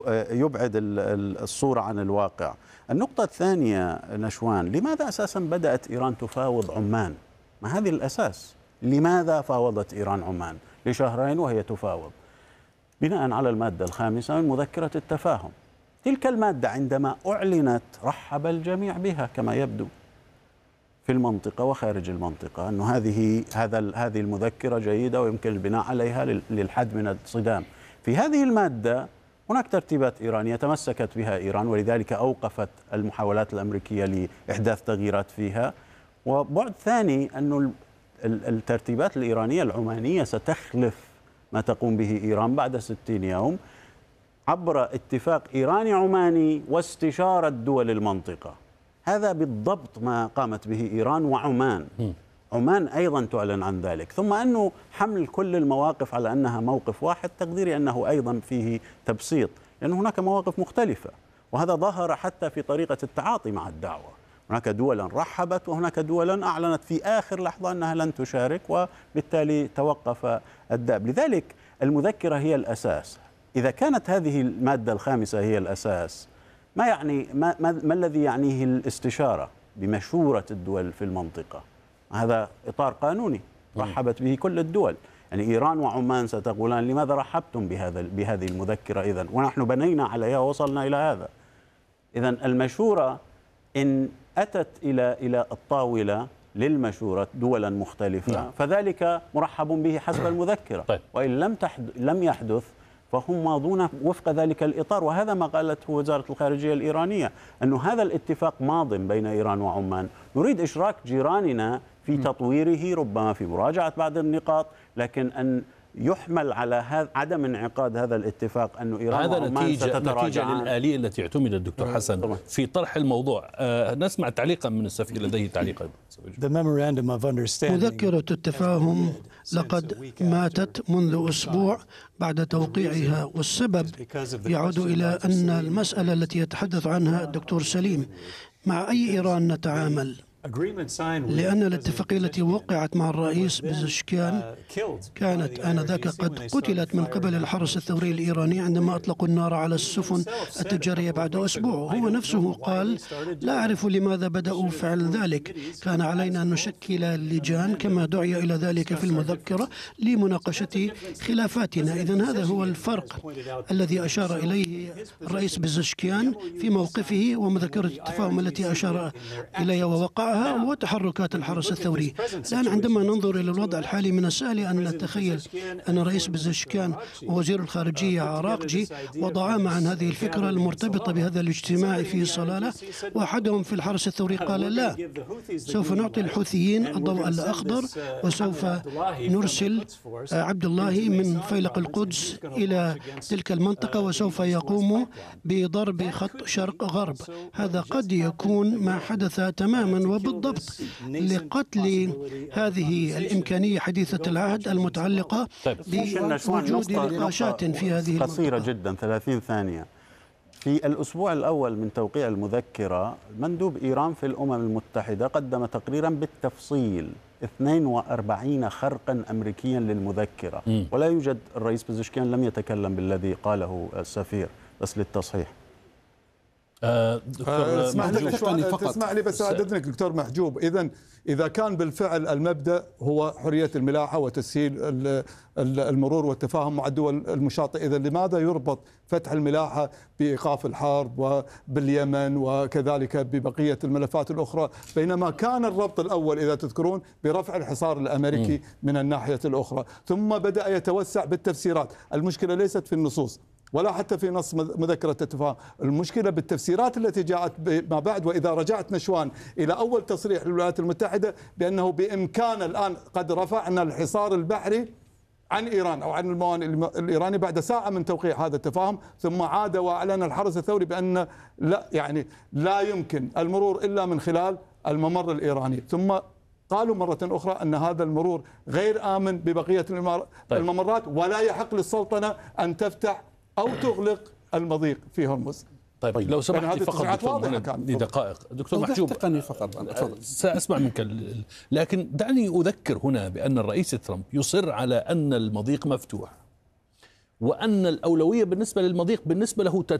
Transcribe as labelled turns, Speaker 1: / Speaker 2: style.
Speaker 1: يبعد الصورة عن الواقع. النقطة الثانية نشوان، لماذا أساسا بدأت إيران تفاوض عمان؟ ما هذه الأساس. لماذا فاوضت إيران عمان لشهرين وهي تفاوض؟ بناء على المادة الخامسة من مذكرة التفاهم. تلك المادة عندما أعلنت رحب الجميع بها كما يبدو في المنطقة وخارج المنطقة، أن هذه المذكرة جيدة ويمكن البناء عليها للحد من الصدام. في هذه المادة هناك ترتيبات إيرانية تمسكت بها إيران، ولذلك أوقفت المحاولات الأمريكية لإحداث تغييرات فيها. وبعد ثاني أن الترتيبات الإيرانية العمانية ستخلف ما تقوم به إيران بعد 60 يوم عبر اتفاق إيراني عماني واستشارة دول المنطقة. هذا بالضبط ما قامت به إيران وعمان. عمان أيضا تعلن عن ذلك. ثم أنه حمل كل المواقف على أنها موقف واحد، تقديري أنه أيضا فيه تبسيط، لأن هناك مواقف مختلفة، وهذا ظهر حتى في طريقة التعاطي مع الدعوة. هناك دولا رحبت وهناك دولا أعلنت في آخر لحظة أنها لن تشارك، وبالتالي توقف الدأب. لذلك المذكرة هي الأساس. إذا كانت هذه المادة الخامسة هي الأساس، ما الذي يعنيه الاستشارة بمشورة الدول في المنطقة؟ هذا إطار قانوني رحبت به كل الدول. يعني إيران وعمان ستقولان لماذا رحبتم بهذه المذكرة إذن، ونحن بنينا عليها ووصلنا إلى هذا. إذن المشورة إن أتت إلى الطاولة للمشورة دولا مختلفة فذلك مرحب به حسب المذكرة.
Speaker 2: طيب.
Speaker 1: وإن لم يحدث فهم ماضون وفق ذلك الإطار، وهذا ما قالته وزارة الخارجية الإيرانية، أن هذا الاتفاق ماض بين إيران وعمان. نريد إشراك جيراننا في تطويره، ربما في مراجعة بعض النقاط، لكن أن يحمل على عدم انعقاد هذا الاتفاق أن إيران وعمان ستتراجعان.
Speaker 2: هذا نتيجة للآلية التي اعتمدت الدكتور حسن في طرح الموضوع. نسمع تعليقا من السفير، لديه تعليقا.
Speaker 3: مذكرة التفاهم لقد ماتت منذ أسبوع بعد توقيعها، والسبب يعود إلى أن المسألة التي يتحدث عنها الدكتور سليم، مع أي إيران نتعامل؟ لأن الاتفاقية التي وقعت مع الرئيس بزشكيان كانت آنذاك قد قتلت من قبل الحرس الثوري الإيراني عندما أطلقوا النار على السفن التجارية بعد أسبوع. هو نفسه قال: لا أعرف لماذا بدأوا فعل ذلك، كان علينا أن نشكل لجان كما دعي إلى ذلك في المذكرة لمناقشة خلافاتنا. إذن هذا هو الفرق الذي أشار إليه الرئيس بزشكيان في موقفه ومذكرة التفاهم التي أشار إليها ووقع وتحركات الحرس الثوري. الآن عندما ننظر إلى الوضع الحالي، من السهل أن نتخيل أن رئيس بزشكيان ووزير الخارجية عراقجي وضعا معا هذه الفكرة المرتبطة بهذا الاجتماع في صلالة، وأحدهم في الحرس الثوري قال: لا، سوف نعطي الحوثيين الضوء الأخضر وسوف نرسل عبد الله من فيلق القدس إلى تلك المنطقة وسوف يقوم بضرب خط شرق غرب. هذا قد يكون ما حدث تماما وبالضبط لقتل هذه الإمكانية حديثة العهد المتعلقة بوجود نقاشات في هذه
Speaker 1: قصيرة جدا 30 ثانية. في الأسبوع الأول من توقيع المذكرة، مندوب إيران في الأمم المتحدة قدم تقريرا بالتفصيل 42 خرقا أمريكيا للمذكرة، ولا يوجد. الرئيس بزشكيان لم يتكلم بالذي قاله السفير، بس للتصحيح.
Speaker 4: تسمح لي بس أعد إذنك دكتور محجوب. إذا كان بالفعل المبدأ هو حرية الملاحة وتسهيل المرور والتفاهم مع الدول المشاطئة، إذا لماذا يربط فتح الملاحة بإيقاف الحرب وباليمن وكذلك ببقية الملفات الأخرى، بينما كان الربط الأول إذا تذكرون برفع الحصار الأمريكي من الناحية الأخرى، ثم بدأ يتوسع بالتفسيرات. المشكلة ليست في النصوص ولا حتى في نص مذكرة التفاهم، المشكلة بالتفسيرات التي جاءت ما بعد. وإذا رجعت نشوان إلى أول تصريح للولايات المتحدة بأنه بإمكان الآن قد رفعنا الحصار البحري عن إيران أو عن الموانئ الإيراني بعد ساعة من توقيع هذا التفاهم، ثم عاد وأعلن الحرس الثوري بأن لا يمكن المرور إلا من خلال الممر الإيراني، ثم قالوا مرة أخرى أن هذا المرور غير آمن ببقية الممرات، ولا يحق للسلطنة أن تفتح أو تغلق المضيق في هرمز.
Speaker 2: طيب لو سمحت فقط لدقائق دكتور محجوب، سأسمع منك، لكن دعني أذكر هنا بأن الرئيس ترامب يصر على أن المضيق مفتوح، وأن الأولوية بالنسبة للمضيق بالنسبة له